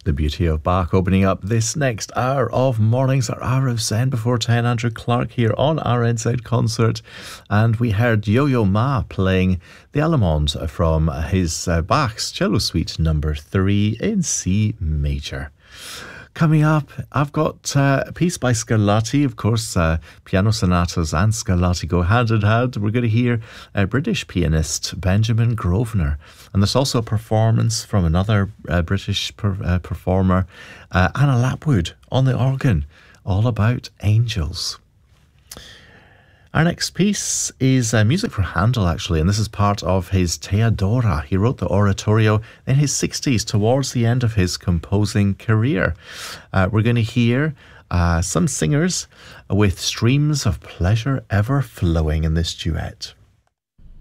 The beauty of Bach opening up this next hour of mornings, our hour of Zen before 10. Andrew Clark here on RNZ Concert. And we heard Yo-Yo Ma playing the Allemande from his Bach's Cello Suite number 3 in C major. Coming up, I've got a piece by Scarlatti. Of course, piano sonatas and Scarlatti go hand in hand. We're going to hear British pianist Benjamin Grosvenor. And there's also a performance from another British performer, Anna Lapwood, on the organ, all about angels. Our next piece is music for Handel, actually, and this is part of his Theodora. He wrote the oratorio in his 60s, towards the end of his composing career. We're going to hear some singers with streams of pleasure ever flowing in this duet.